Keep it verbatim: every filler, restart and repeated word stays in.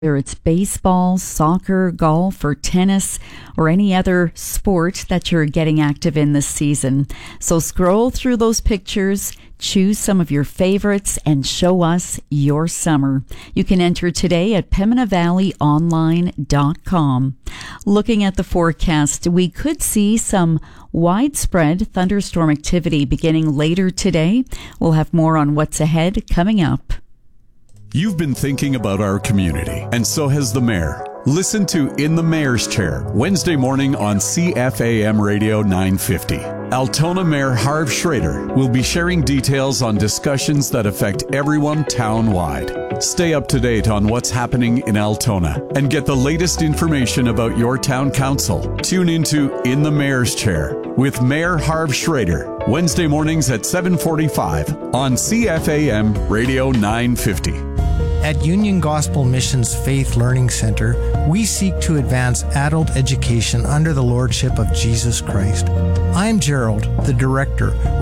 Whether it's baseball, soccer, golf, or tennis, or any other sport that you're getting active in this season. So scroll through those pictures, choose some of your favorites, and show us your summer. You can enter today at Pembina Valley Online dot com. Looking at the forecast, we could see some widespread thunderstorm activity beginning later today. We'll have more on what's ahead coming up. You've been thinking about our community, and so has the mayor. Listen to In the Mayor's Chair, Wednesday morning on C F A M Radio nine fifty. Altona Mayor Harv Schrader will be sharing details on discussions that affect everyone town-wide. Stay up to date on what's happening in Altona and get the latest information about your town council. Tune into In the Mayor's Chair with Mayor Harv Schrader, Wednesday mornings at seven forty-five on C F A M Radio nine fifty. At Union Gospel Mission's Faith Learning Center, we seek to advance adult education under the lordship of Jesus Christ. I'm Gerald, the director,